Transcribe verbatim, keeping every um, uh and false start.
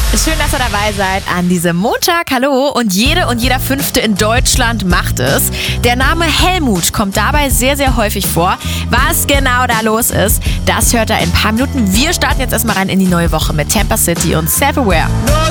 Schön, dass ihr dabei seid an diesem Montag. Hallo. Und jede und jeder Fünfte in Deutschland macht es. Der Name Helmut kommt dabei sehr, sehr häufig vor. Was genau da los ist, das hört ihr in ein paar Minuten. Wir starten jetzt erstmal rein in die neue Woche mit Tampa City und Self-Aware.